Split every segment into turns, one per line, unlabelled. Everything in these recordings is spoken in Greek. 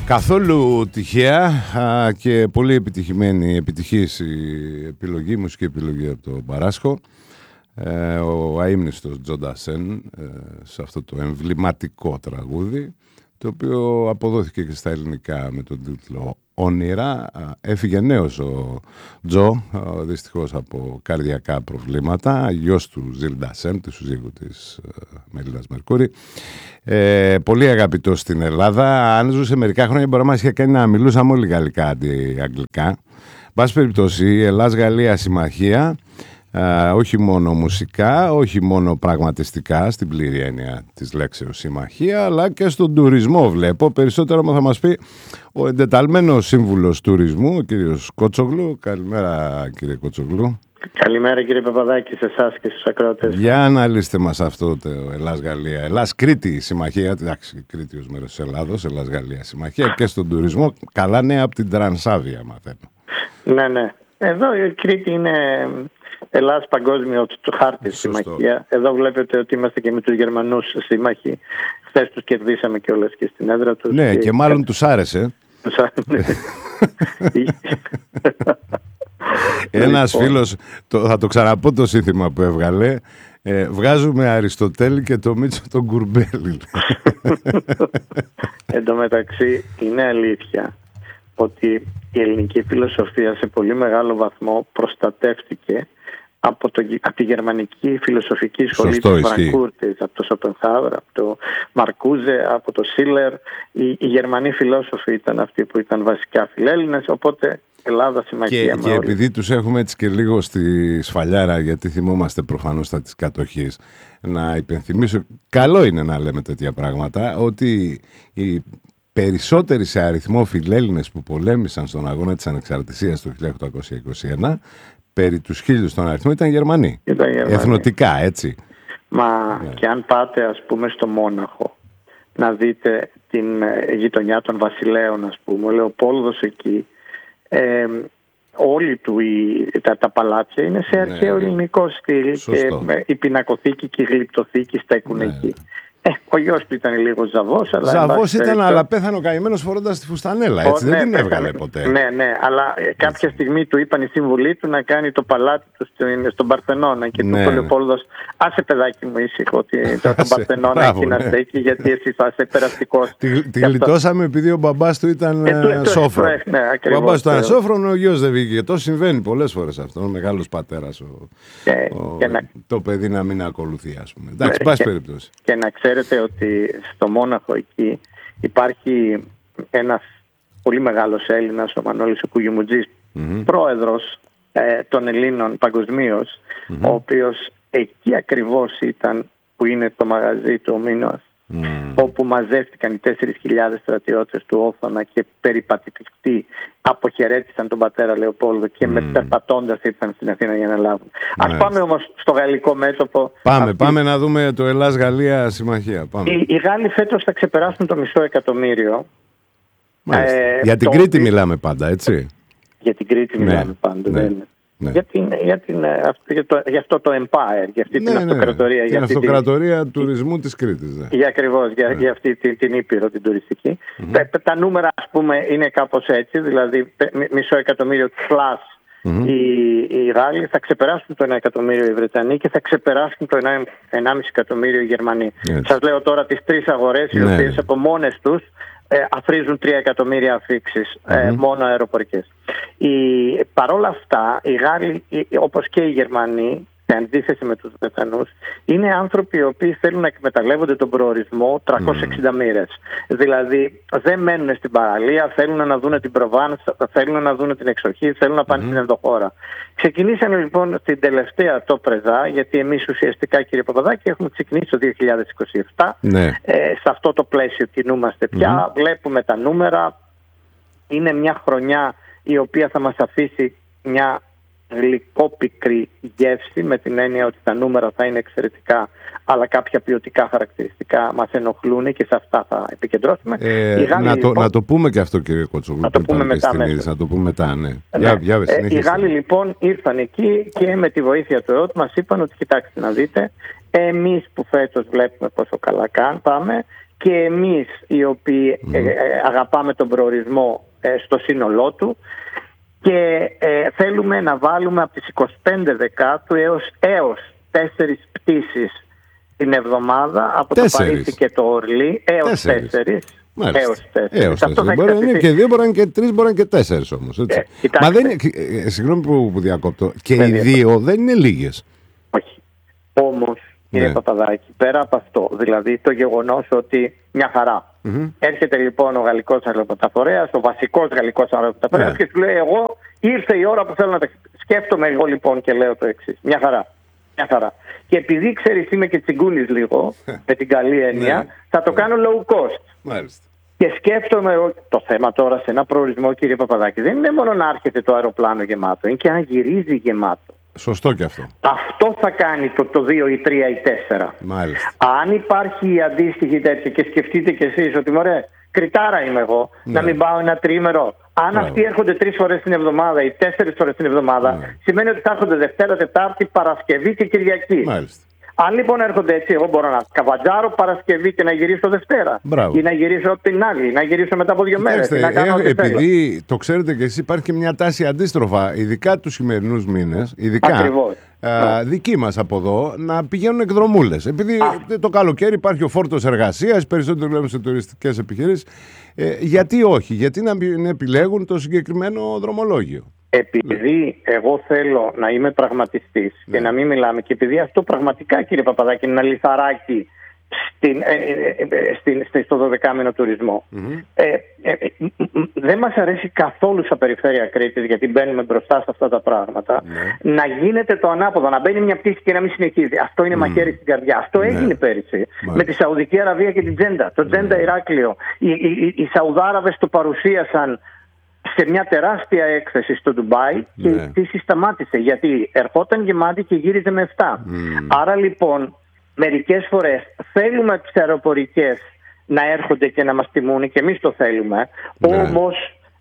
Καθόλου τυχαία και πολύ επιτυχής η επιλογή, η μουσική επιλογή από τον Παράσχο. Ο αείμνηστος Τζο Ντασέν σε αυτό το εμβληματικό τραγούδι, το οποίο αποδόθηκε και στα ελληνικά με τον τίτλο «Όνειρα». Έφυγε νέος ο Τζο, δυστυχώς από καρδιακά προβλήματα, γιος του Ζιλ Ντασέν, του συζύγου της Μελίνας Μερκούρη. Πολύ αγαπητός στην Ελλάδα. Αν ζούσε μερικά χρόνια μπορεί να μας είχε κάνει να μιλούσαμε όλοι γαλλικά αντί αγγλικά. Πάση περιπτώσει, η Ελλάς-Γαλλία συμμαχία, όχι μόνο μουσικά, όχι μόνο πραγματιστικά στην πλήρη έννοια της λέξεως συμμαχία, αλλά και στον τουρισμό βλέπω. Περισσότερο θα μας πει ο εντεταλμένος σύμβουλος τουρισμού, ο κύριος Κότσογλου. Καλημέρα, κύριε Κότσογλου.
Καλημέρα, κύριε Παπαδάκη, σε εσάς και στους ακροατές.
Για αναλύστε μας αυτό το Ελλάς-Γαλλία. Ελλάς-Κρήτη συμμαχία, εντάξει, Κρήτη ως μέρος της Ελλάδος, Ελλάς-Γαλλία συμμαχία και στον τουρισμό. Καλά νέα από την Τρανσάβια, μαθαίνω.
Ναι. Εδώ η Κρήτη είναι Ελλάς παγκόσμιο του χάρτη συμμαχία. Εδώ βλέπετε ότι είμαστε και με τους Γερμανούς σύμμαχοι. Χθες τους κερδίσαμε κιόλας και στην έδρα τους.
Ναι, και μάλλον τους άρεσε. Ένας φίλος, θα το ξαναπώ το σύνθημα που έβγαλε, βγάζουμε Αριστοτέλη και το Μίτσο τον Κουρμπέλη.
Εν τω μεταξύ είναι αλήθεια ότι η ελληνική φιλοσοφία σε πολύ μεγάλο βαθμό προστατεύτηκε από τη γερμανική φιλοσοφική σχολή του Φραγκούρτη, από το Σοπενχάουερ, από το Μαρκούζε, από το Σίλερ. Οι Γερμανοί φιλόσοφοι ήταν αυτοί που ήταν βασικά φιλέλληνες, οπότε Ελλάδα συμμαχία
και επειδή τους έχουμε έτσι και λίγο στη σφαλιάρα, γιατί θυμόμαστε προφανώς τα της κατοχής, να υπενθυμίσω, καλό είναι να λέμε τέτοια πράγματα, ότι οι περισσότεροι σε αριθμό φιλέλληνες που πολέμησαν στον αγώνα της ανεξαρτησίας το 1821, περί τους 1000 στον αριθμό ήταν Γερμανοί. Εθνοτικά, έτσι.
Και αν πάτε, ας πούμε, στο Μόναχο, να δείτε την γειτονιά των βασιλέων, ας πούμε, ο Λεοπόλδος εκεί, όλοι του τα παλάτια είναι σε αρχαίο ελληνικό στυλ και η πινακοθήκη και η γλυπτοθήκη στέκουν εκεί. Ο γιος του ήταν λίγο ζαβός.
Ζαβός ήταν, αλλά πέθανε ο καημένος φορώντας τη φουστανέλα, έτσι, δεν την έβγαλε ποτέ.
Ναι, αλλά κάποια στιγμή του είπαν οι σύμβουλοι του να κάνει το παλάτι του στον Παρθενώνα και του είπε ο Λεοπόλδος, άσε παιδάκι μου ήσυχο τον Παρθενώνα εκεί να στέκει, γιατί εσύ θα είσαι περαστικός.
Τη γλιτώσαμε επειδή ο μπαμπάς του ήταν σόφρον. Ο μπαμπάς του ήταν σόφρον, ο γιος δεν βγήκε. Το συμβαίνει πολλές φορές αυτό, ο μεγάλος πατέρας, το παιδί να μην ακολουθεί, ας πούμε. Εντάξει, πάση περιπτώσει.
Και να ξέρετε ότι στο Μόναχο εκεί υπάρχει ένας πολύ μεγάλος Έλληνας, ο Μανώλης ο Κουγιουμουτζής, πρόεδρος των Ελλήνων παγκοσμίως, ο οποίος εκεί ακριβώς ήταν που είναι το μαγαζί του ο Μήνωας, όπου μαζεύτηκαν οι 4.000 στρατιώτες του Όθωνα και περιπατητικοί αποχαιρέτησαν τον πατέρα Λεοπόλδο και περπατώντας ήρθαν στην Αθήνα για να λάβουν. Ας πάμε όμως στο γαλλικό μέτωπο.
Πάμε να δούμε το Ελλάς-Γαλλία συμμαχία.
Οι Γάλλοι φέτος θα ξεπεράσουν το 500.000.
Για την Κρήτη μιλάμε πάντα, έτσι.
Για την Κρήτη μιλάμε πάντα, ναι. Για αυτό το empire, για αυτή την αυτοκρατορία.
Την αυτοκρατορία τουρισμού της Κρήτης.
Ακριβώς, για αυτή την ήπειρο, την τουριστική. Τα νούμερα, ας πούμε, είναι κάπως έτσι, δηλαδή 500.000 plus οι Γάλλοι, θα ξεπεράσουν το 1 εκατομμύριο οι Βρετανοί και θα ξεπεράσουν το 1,5 εκατομμύριο οι Γερμανοί. Σας λέω τώρα τις τρεις αγορές, οι οποίες από μόνες τους αφρίζουν 3 εκατομμύρια αφήξεις μόνο αεροπορικές. Παρόλα αυτά, οι Γάλλοι, όπως και οι Γερμανοί, σε αντίθεση με τους Βρετανούς, είναι άνθρωποι οι οποίοι θέλουν να εκμεταλλεύονται τον προορισμό 360 μοίρες. Δηλαδή, δεν μένουν στην παραλία, θέλουν να δουν την Προβάνς, θέλουν να δουν την εξοχή, θέλουν να πάνε στην ενδοχώρα. Ξεκινήσανε λοιπόν την τελευταία τόπρεζα, γιατί εμείς ουσιαστικά, κύριε Παπαδάκη, έχουμε ξεκινήσει το 2027. Σε αυτό το πλαίσιο κινούμαστε πια, βλέπουμε τα νούμερα. Είναι μια χρονιά η οποία θα μας αφήσει μια γλυκόπικρη γεύση, με την έννοια ότι τα νούμερα θα είναι εξαιρετικά, αλλά κάποια ποιοτικά χαρακτηριστικά μας ενοχλούν και σε αυτά θα επικεντρώσουμε.
Να το πούμε και αυτό, κύριε Κότσογλου.
Να το πούμε
μετά, ναι.
Οι Γάλλοι λοιπόν ήρθαν εκεί και με τη βοήθεια του ΕΟΤ μας είπαν ότι κοιτάξτε να δείτε, εμείς που φέτος βλέπουμε πόσο καλά πάμε και εμείς οι οποίοι αγαπάμε τον προορισμό στο σύνολό του, και θέλουμε να βάλουμε από τις 25 Δεκάτου έως 4 πτήσεις την εβδομάδα από το Παρίσι και το Ορλί, έως 4.
Έως 4. Μπορεί να είναι και 2, μπορεί να είναι και 3, μπορεί να είναι και 4 όμως. Μα δεν είναι, συγγνώμη που διακόπτω, και οι 2 δεν είναι λίγες.
Όχι. Όμως, κύριε Παπαδάκη, πέρα από αυτό, δηλαδή το γεγονός ότι μια χαρά έρχεται λοιπόν ο γαλλικός αερομεταφορέας, ο βασικός γαλλικός αερομεταφορέας, και του λέει: εγώ ήρθε η ώρα που θέλω να τα σκέφτομαι εγώ λοιπόν και λέω το εξής. Μια χαρά. Και επειδή ξέρεις είμαι και τσιγκούνης λίγο, με την καλή έννοια, θα το κάνω low cost.
Μάλιστα.
Και σκέφτομαι εγώ, το θέμα τώρα σε ένα προορισμό, κύριε Παπαδάκη, δεν είναι μόνο να έρχεται το αεροπλάνο γεμάτο, είναι και να γυρίζει γεμάτο.
Σωστό και αυτό.
Αυτό θα κάνει το 2 ή 3 ή 4.
Μάλιστα.
Αν υπάρχει η αντίστοιχη τέτοια, και σκεφτείτε κι εσείς ότι μωρέ, κριτάρα είμαι εγώ, να μην πάω ένα τρίμερο. Αν αυτοί έρχονται 3 φορές την εβδομάδα ή 4 φορές την εβδομάδα, σημαίνει ότι θα έρχονται Δευτέρα, Τετάρτη, Παρασκευή και Κυριακή.
Μάλιστα.
Αν λοιπόν έρχονται έτσι, εγώ μπορώ να καβατζάρω Παρασκευή και να γυρίσω Δευτέρα.
Μπράβο.
Ή να γυρίσω την άλλη, να γυρίσω μετά από 2 μέρες.
Επειδή το ξέρετε και εσείς, υπάρχει και μια τάση αντίστροφα, ειδικά τους σημερινούς μήνες, ειδικά δικοί μας από εδώ, να πηγαίνουν εκδρομούλες. Επειδή το καλοκαίρι υπάρχει ο φόρτος εργασίας, περισσότερο βλέπουμε σε τουριστικές επιχειρήσεις. Γιατί όχι, γιατί να μην επιλέγουν το συγκεκριμένο δρομολόγιο.
Επειδή εγώ θέλω να είμαι πραγματιστής και να μην μιλάμε, και επειδή αυτό πραγματικά, κύριε Παπαδάκη, είναι ένα λιθαράκι στο 12μηνο τουρισμό, δεν μας αρέσει καθόλου στα περιφέρεια Κρήτης, γιατί μπαίνουμε μπροστά σε αυτά τα πράγματα, να γίνεται το ανάποδο, να μπαίνει μια πτήση και να μην συνεχίζει. Αυτό είναι μαχαίρι στην καρδιά. Αυτό έγινε πέρυσι με τη Σαουδική Αραβία και την Τζέντα. Το Τζέντα Ηράκλειο. Οι Σαουδάραβες το παρουσίασαν σε μια τεράστια έκθεση στο Ντουμπάι και η πτήση σταμάτησε, γιατί ερχόταν γεμάτη και γύριζε με 7. Άρα λοιπόν μερικές φορές θέλουμε τις αεροπορικές να έρχονται και να μας τιμούν, και εμείς το θέλουμε, όμως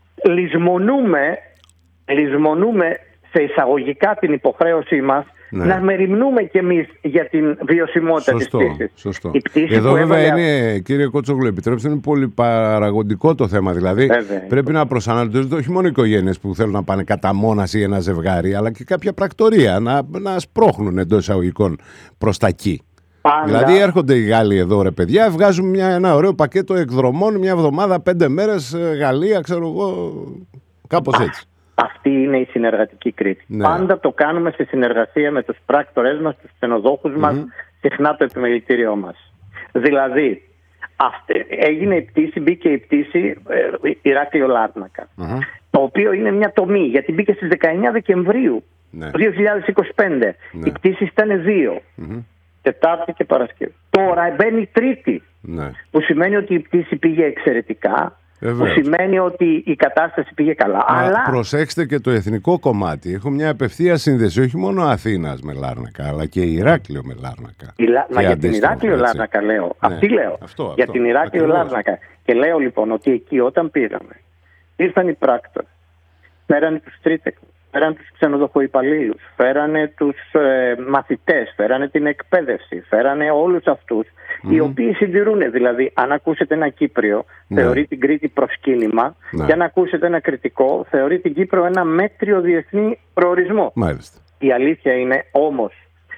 λησμονούμε σε εισαγωγικά την υποχρέωσή μας να μεριμνούμε κι εμείς για την βιωσιμότητα της πτήσης.
Σωστό. Εδώ βέβαια είναι, κύριε Κότσογλου, επιτρέψτε, είναι πολύ παραγωγικό το θέμα. Δηλαδή πρέπει να προσανατολίζονται όχι μόνο οι οικογένειες που θέλουν να πάνε κατά μόνας ή ένα ζευγάρι, αλλά και κάποια πρακτορεία να σπρώχνουν εντός εισαγωγικών προς τα εκεί. Δηλαδή έρχονται οι Γάλλοι εδώ, ρε παιδιά, βγάζουν ένα ωραίο πακέτο εκδρομών, μια εβδομάδα, 5 μέρες, Γαλλία, ξέρω εγώ, κάπως έτσι.
Αυτή είναι η συνεργατική Κρήτη. Πάντα το κάνουμε σε συνεργασία με τους πράκτορες μας, τους ξενοδόχους μας, συχνά το επιμελητήριό μας. Δηλαδή, έγινε η πτήση, μπήκε η πτήση Ηράκλειο Λάρνακα, το οποίο είναι μια τομή, γιατί μπήκε στις 19 Δεκεμβρίου 2025. Η πτήση ήταν 2. Τετάρτη και Παρασκευή. Τώρα μπαίνει Τρίτη, που σημαίνει ότι η πτήση πήγε εξαιρετικά, που σημαίνει ότι η κατάσταση πήγε καλά. Αλλά
προσέξτε και το εθνικό κομμάτι. Έχω μια απευθεία σύνδεση, όχι μόνο Αθήνας με Λάρνακα, αλλά και Ηράκλειο με Λάρνακα.
Μα για την Ηράκλειο Λάρνακα λέω. Αυτή λέω. Για την Ηράκλειο Λάρνακα. Και λέω λοιπόν ότι εκεί όταν πήγαμε, ήρθαν οι πράκτορες, φέρανε τους τρίτεκνους, φέρανε τους ξενοδοχοϊπαλλήλους, φέρανε τους μαθητές, φέρανε την εκπαίδευση, φέρανε όλους αυτούς οι οποίοι συντηρούν. Δηλαδή, αν ακούσετε ένα Κύπριο, θεωρεί την Κρήτη προσκύνημα, και αν ακούσετε ένα Κρητικό, θεωρεί την Κύπρο ένα μέτριο διεθνή προορισμό.
Μάλιστα.
Η αλήθεια είναι όμως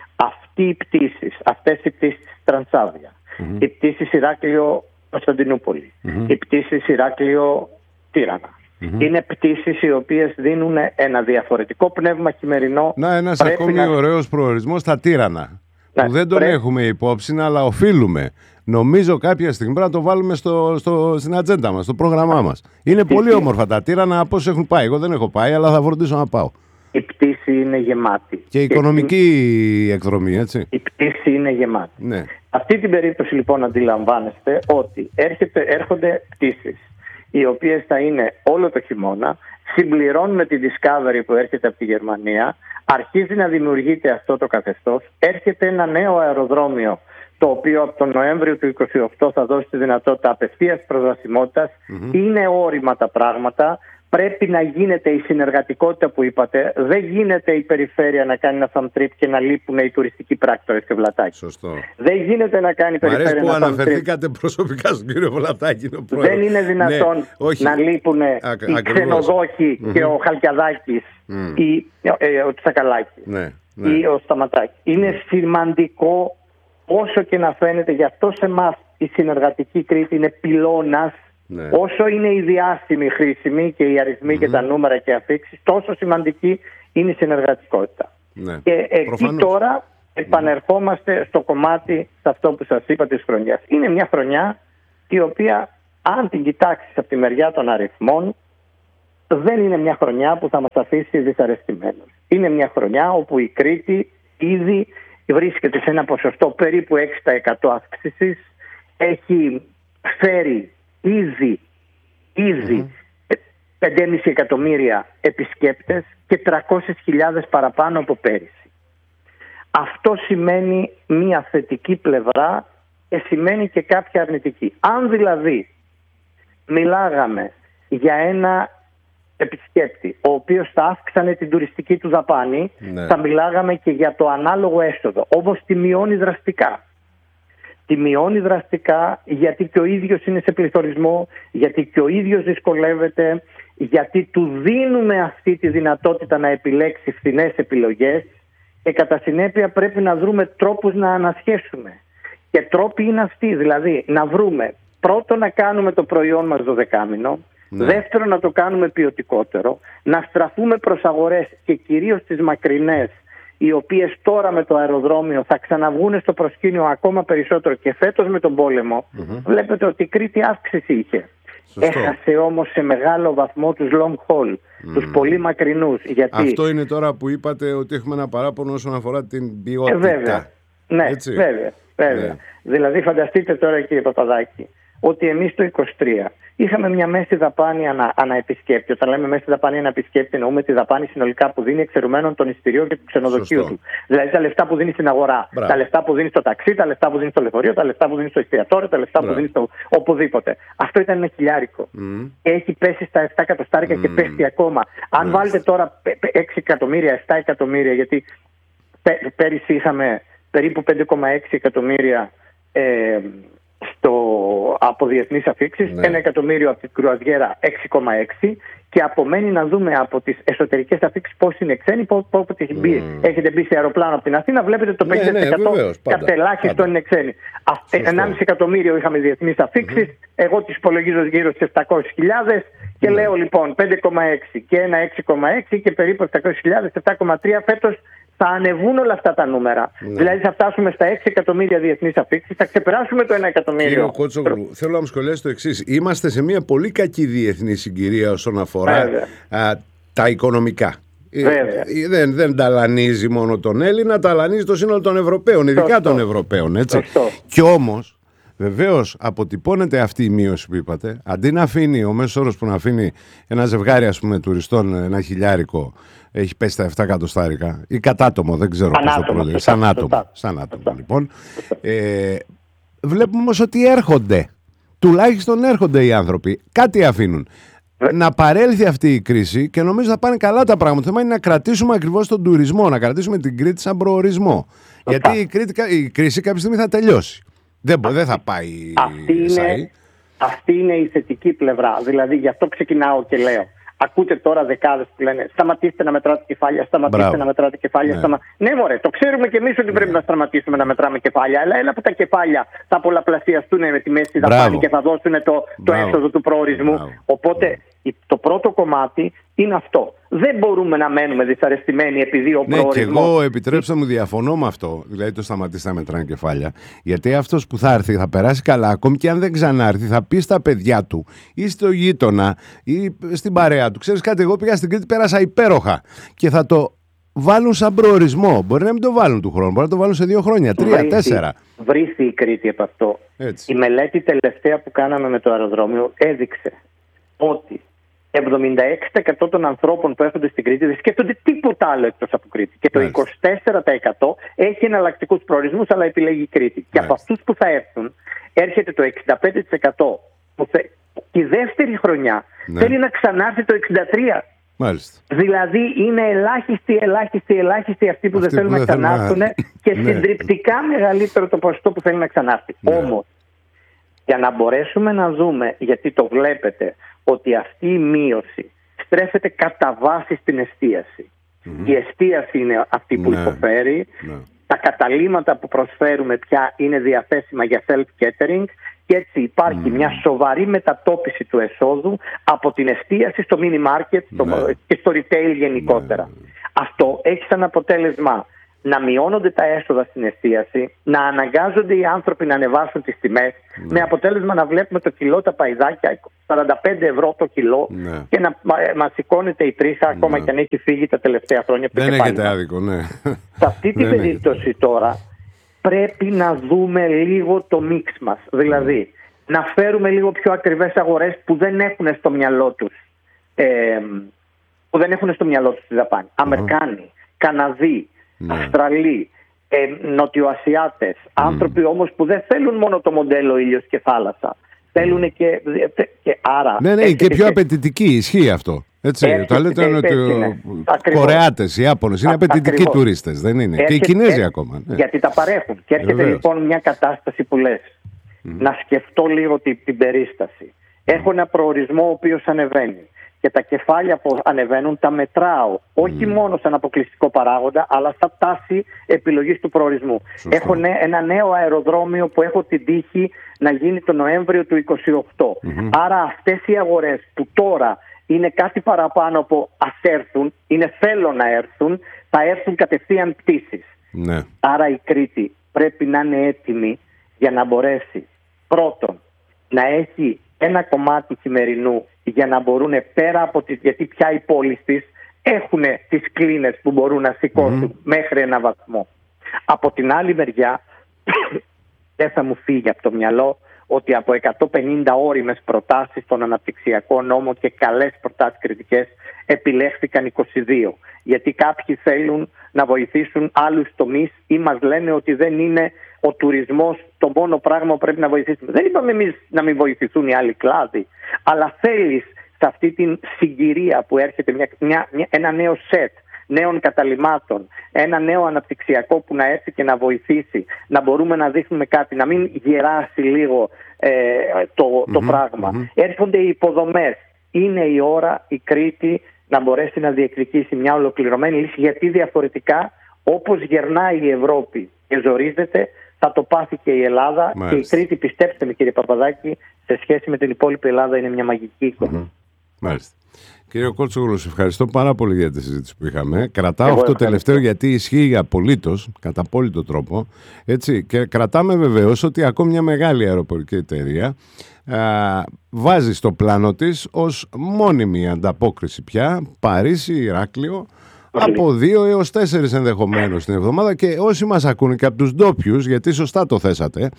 αυτές οι πτήσεις Τρανσάβια, οι πτήσεις Ηράκλειο-Κωνσταντινούπολη, οι πτήσεις Ηράκλειο-Τύρανα, είναι πτήσεις οι οποίες δίνουν ένα διαφορετικό πνεύμα χειμερινό.
Ένας ακόμη ωραίος προορισμός στα Τύρανα, που δεν τον έχουμε υπόψη, αλλά οφείλουμε. Νομίζω κάποια στιγμή πρέπει να το βάλουμε στην ατζέντα μας, στο πρόγραμμά μας. Είναι πολύ όμορφα τα Τύρανα από όσους έχουν πάει. Εγώ δεν έχω πάει, αλλά θα φροντίσω να πάω.
Η πτήση είναι γεμάτη.
Και οικονομική εκδρομή, έτσι.
Η πτήση είναι γεμάτη.
Ναι.
Αυτή την περίπτωση λοιπόν αντιλαμβάνεστε ότι έρχονται πτήσεις οι οποίες θα είναι όλο το χειμώνα, συμπληρώνουμε τη Discovery που έρχεται από τη Γερμανία, αρχίζει να δημιουργείται αυτό το καθεστώς, έρχεται ένα νέο αεροδρόμιο, το οποίο από τον Νοέμβριο του 2028 θα δώσει τη δυνατότητα απευθείας προσβασιμότητας. Είναι όρημα τα πράγματα, πρέπει να γίνεται η συνεργατικότητα που είπατε. Δεν γίνεται η περιφέρεια να κάνει ένα farm trip και να λείπουν οι τουριστικοί πράκτορες και Βλατάκη.
Σωστό.
Δεν γίνεται να κάνει η περιφέρεια ένα farm trip.
Μ' αρέσει που αναφερθήκατε προσωπικά στον κύριο Βλατάκη.
Δεν είναι δυνατόν να λείπουν οι ξενοδόχοι και ο Χαλκιαδάκης ή ο Τσακαλάκης ή ο Σταματάκης. Είναι σημαντικό, όσο και να φαίνεται, γι' αυτό σε εμάς η συνεργατική Κρήτη είναι πυλώνας. Όσο είναι η διάσημη χρήσιμη και οι αριθμοί και τα νούμερα και αφήξεις, τόσο σημαντική είναι η συνεργατικότητα. Και εκεί τώρα επανερχόμαστε στο κομμάτι, σε αυτό που σας είπα, της χρονιάς. Είναι μια χρονιά η οποία, αν την κοιτάξεις από τη μεριά των αριθμών, δεν είναι μια χρονιά που θα μας αφήσει δυσαρεστημένους. Είναι μια χρονιά όπου η Κρήτη ήδη βρίσκεται σε ένα ποσοστό περίπου 6% αύξησης, έχει φέρει ήδη 5,5 εκατομμύρια επισκέπτες και 300.000 παραπάνω από πέρυσι. Αυτό σημαίνει μία θετική πλευρά και σημαίνει και κάποια αρνητική. Αν δηλαδή μιλάγαμε για ένα επισκέπτη ο οποίος θα αύξανε την τουριστική του δαπάνη, θα μιλάγαμε και για το ανάλογο έσοδο. Όμως τη μειώνει δραστικά. Τη μειώνει δραστικά γιατί και ο ίδιος είναι σε πληθωρισμό, γιατί και ο ίδιος δυσκολεύεται, γιατί του δίνουμε αυτή τη δυνατότητα να επιλέξει φθηνές επιλογές και κατά συνέπεια πρέπει να βρούμε τρόπους να ανασχέσουμε. Και τρόποι είναι αυτοί, δηλαδή να βρούμε πρώτον να κάνουμε το προϊόν μας 12μηνο, δεύτερον να το κάνουμε ποιοτικότερο, να στραφούμε προς αγορές και κυρίως τις μακρινές, οι οποίες τώρα με το αεροδρόμιο θα ξαναβγούν στο προσκήνιο ακόμα περισσότερο και φέτος με τον πόλεμο. Βλέπετε ότι η Κρήτη αύξηση είχε. Σωστό. Έχασε όμως σε μεγάλο βαθμό τους long haul, τους πολύ μακρινούς. Γιατί...
Αυτό είναι τώρα που είπατε ότι έχουμε ένα παράπονο όσον αφορά την ποιότητα.
Βέβαια. Ναι, έτσι. Βέβαια. Ναι. Δηλαδή φανταστείτε τώρα, κύριε Παπαδάκη, ότι εμείς το 23 είχαμε μια μέση δαπάνη ανά επισκέπτη. Όταν λέμε μέση δαπάνη ανά επισκέπτη, εννοούμε τη δαπάνη συνολικά που δίνει εξαιρουμένων των εισιτηρίων και του ξενοδοχείου του. Δηλαδή τα λεφτά που δίνει στην αγορά, τα λεφτά που δίνει στο ταξί, τα λεφτά που δίνει στο λεωφορείο, τα λεφτά που δίνει στο εστιατόριο, τα λεφτά που δίνει στο οπουδήποτε. Αυτό ήταν 1 χιλιάρικο. Έχει πέσει στα 7 εκατοστάρικα και πέφτει ακόμα. Αν βάλετε τώρα 6 εκατομμύρια, 7 εκατομμύρια, γιατί πέρυσι είχαμε περίπου 5,6 εκατομμύρια από διεθνείς αφήξεις, 1 εκατομμύριο από την κρουαζιέρα, 6,6, και απομένει να δούμε από τις εσωτερικές αφήξεις πώς είναι ξένοι, πότε έχετε μπει σε αεροπλάνο από την Αθήνα, βλέπετε το 50% κατελάχιστον είναι ξένοι. 1,5 εκατομμύριο είχαμε διεθνείς αφήξεις, εγώ τις υπολογίζω γύρω στις 700.000 και λέω λοιπόν 5,6 και ένα 6,6 και περίπου 700.000, 7,3 φέτος. Θα ανεβούν όλα αυτά τα νούμερα. Δηλαδή θα φτάσουμε στα 6 εκατομμύρια διεθνείς αφήξεις, θα ξεπεράσουμε το 1 εκατομμύριο.
Κύριε Κότσογλου, θέλω να μου σχολιάσετε το εξής. Είμαστε σε μια πολύ κακή διεθνή συγκυρία όσον αφορά τα οικονομικά. Δεν ταλανίζει μόνο τον Έλληνα, ταλανίζει το σύνολο των Ευρωπαίων, ειδικά των Ευρωπαίων. Έτσι. Και όμως, βεβαίως αποτυπώνεται αυτή η μείωση που είπατε. Αντί να αφήνει ο μέσος όρος που να αφήνει ένα ζευγάρι, ας πούμε, τουριστών 1 χιλιάρικο, έχει πέσει στα 7 εκατοστάρικα ή κατάτομο, δεν ξέρω πώς το προλέγει. Σαν άτομο λοιπόν. Βλέπουμε όμως ότι έρχονται. Τουλάχιστον έρχονται οι άνθρωποι. Κάτι αφήνουν. Να παρέλθει αυτή η κρίση και νομίζω θα πάνε καλά τα πράγματα. Το θέμα είναι να κρατήσουμε ακριβώς τον τουρισμό, να κρατήσουμε την Κρήτη σαν προορισμό. Γιατί η κρίση κάποια στιγμή θα τελειώσει. Δεν θα πάει.
Αυτή είναι η θετική πλευρά. Δηλαδή γι' αυτό ξεκινάω και λέω. Ακούτε τώρα δεκάδες που λένε σταματήστε να μετράτε κεφάλια, σταματήστε να μετράτε κεφάλια. Ναι, μωρέ, το ξέρουμε και εμείς ότι πρέπει να σταματήσουμε να μετράμε κεφάλια. Αλλά ένα από τα κεφάλια θα πολλαπλασιαστούν με τη μέση δαπάνη και θα δώσουν το έσοδο του προορισμού. Οπότε το πρώτο κομμάτι είναι αυτό. Δεν μπορούμε να μένουμε δυσαρεστημένοι επειδή ο προορισμός...
Και εγώ, επιτρέψτε μου, διαφωνώ με αυτό. Δηλαδή το σταματήστε να μετράνε κεφάλια. Γιατί αυτός που θα έρθει θα περάσει καλά, ακόμη και αν δεν ξανάρθει, θα πει στα παιδιά του ή στο γείτονα ή στην παρέα του. Ξέρεις κάτι, εγώ πήγα στην Κρήτη, πέρασα υπέροχα. Και θα το βάλουν σαν προορισμό. Μπορεί να μην το βάλουν του χρόνου, μπορεί να το βάλουν σε 2 χρόνια, 3, 4.
Βρήθη η Κρήτη από αυτό. Έτσι. Η μελέτη τελευταία που κάναμε με το αεροδρόμιο έδειξε ότι 76% των ανθρώπων που έρχονται στην Κρήτη δεν σκέφτονται τίποτα άλλο εκτός από Κρήτη. Και το 24% έχει εναλλακτικούς προορισμούς, αλλά επιλέγει η Κρήτη. Και από αυτούς που θα έρθουν, έρχεται το 65% που η δεύτερη χρονιά θέλει να ξανάρθει το 63.
Μάλιστα.
Δηλαδή είναι ελάχιστοι αυτοί που δεν θέλουν να ξανάρθουν και συντριπτικά μεγαλύτερο το ποσοστό που θέλει να ξανάρθει. Όμως, για να μπορέσουμε να δούμε, γιατί το βλέπετε, ότι αυτή η μείωση στρέφεται κατά βάση στην εστίαση. Η εστίαση είναι αυτή που υποφέρει. Τα καταλύματα που προσφέρουμε πια είναι διαθέσιμα για self-catering και έτσι υπάρχει μια σοβαρή μετατόπιση του εσόδου από την εστίαση στο mini market και στο retail γενικότερα. Αυτό έχει σαν αποτέλεσμα να μειώνονται τα έσοδα στην εστίαση, να αναγκάζονται οι άνθρωποι να ανεβάσουν τις τιμές, με αποτέλεσμα να βλέπουμε το κιλό τα παϊδάκια 45 ευρώ το κιλό και να μας σηκώνεται η τρίχα ακόμα και αν έχει φύγει τα τελευταία χρόνια.
Δεν έχετε άδικο,
Σε αυτή την περίπτωση τώρα πρέπει να δούμε λίγο το μίξ μας. Δηλαδή να φέρουμε λίγο πιο ακριβές αγορές που δεν έχουν στο μυαλό τους τη δαπάνη. Αμερικάνοι, Καναδοί, Αυστραλοί, Νοτιοασιάτες, άνθρωποι όμως που δεν θέλουν μόνο το μοντέλο ήλιος και θάλασσα. Θέλουν και άρα...
Ναι, και πιο απαιτητική, ισχύει αυτό. Έτσι, το λέτε ότι Κορεάτες, οι Ιάπωνες είναι απαιτητικοί τουρίστες, δεν είναι? Και οι Κινέζοι ακόμα.
Γιατί τα παρέχουν. Και έρχεται λοιπόν μια κατάσταση που λες, να σκεφτώ λίγο την περίσταση. Έχω ένα προορισμό ο οποίος ανεβαίνει. Και τα κεφάλια που ανεβαίνουν τα μετράω, όχι μόνο σαν αποκλειστικό παράγοντα, αλλά σαν τάση επιλογής του προορισμού. Έχω ένα νέο αεροδρόμιο που έχω την τύχη να γίνει το Νοέμβριο του 2028. Άρα αυτές οι αγορές που τώρα είναι κάτι παραπάνω από ας έρθουν, είναι θέλω να έρθουν, θα έρθουν κατευθείαν πτήσεις. Άρα η Κρήτη πρέπει να είναι έτοιμη για να μπορέσει πρώτον να έχει ένα κομμάτι χειμερινού για να μπορούν πέρα από γιατί πια οι πόλεις της έχουν τις κλίνες που μπορούν να σηκώσουν μέχρι ένα βαθμό. Από την άλλη μεριά δεν θα μου φύγει από το μυαλό ότι από 150 όριμες προτάσεις στον αναπτυξιακό νόμο και καλές προτάσεις κριτικές επιλέχθηκαν 22. Γιατί κάποιοι θέλουν να βοηθήσουν άλλους τομείς ή μας λένε ότι δεν είναι ο τουρισμός το μόνο πράγμα που πρέπει να βοηθήσουμε. Δεν είπαμε εμείς να μην βοηθηθούν οι άλλοι κλάδοι, αλλά θέλεις σε αυτή την συγκυρία που έρχεται ένα νέο σετ νέων καταλυμάτων, ένα νέο αναπτυξιακό που να έρθει και να βοηθήσει, να μπορούμε να δείχνουμε κάτι, να μην γεράσει λίγο το πράγμα. Έρχονται οι υποδομές. Είναι η ώρα η Κρήτη να μπορέσει να διεκδικήσει μια ολοκληρωμένη λύση, γιατί διαφορετικά όπως γερνάει η Ευρώπη και ζορίζεται, θα το πάθει και η Ελλάδα.
Μάλιστα.
Και η Κρήτη, πιστέψτε με κύριε Παπαδάκη, σε σχέση με την υπόλοιπη Ελλάδα είναι μια μαγική εικόνα.
Μάλιστα. Κύριε Κότσογλου, σε ευχαριστώ πάρα πολύ για τη συζήτηση που είχαμε. Κρατάω αυτό το τελευταίο γιατί ισχύει απολύτως, κατά απόλυτο τρόπο. Έτσι, και κρατάμε βεβαίως ότι ακόμη μια μεγάλη αεροπορική εταιρεία βάζει στο πλάνο της ως μόνιμη ανταπόκριση πια Παρίσι, Ηράκλειο, από 2 έως 4 ενδεχομένως την εβδομάδα, και όσοι μας ακούνε και από τους ντόπιους, γιατί σωστά το θέσατε,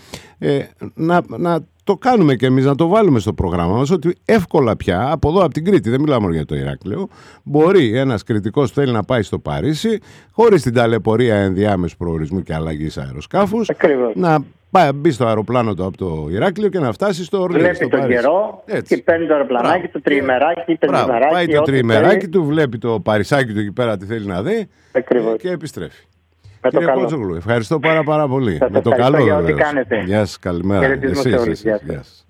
να το κάνουμε και εμείς, να το βάλουμε στο πρόγραμμα μας, ότι εύκολα πια από εδώ, από την Κρήτη, δεν μιλάμε μόνο για το Ηράκλειο, μπορεί ένας κριτικός που θέλει να πάει στο Παρίσι, χωρίς την ταλαιπωρία ενδιάμεσου προορισμού και αλλαγής αεροσκάφους, να μπει στο αεροπλάνο του από το Ηράκλειο και να φτάσει στο Ορλίνο.
Βλέπει τον καιρό και παίρνει το αεροπλανάκι του, τριημεράκι, πεντημεράκι.
Πάει το τριημεράκι του, βλέπει το Παρισάκι του εκεί πέρα τι θέλει να δει και επιστρέφει. Κύριε Κότσογλου, ευχαριστώ πάρα πολύ. Με το καλό, βέβαια.
Γεια σας,
καλημέρα.
Εσείς.
Γεια σας.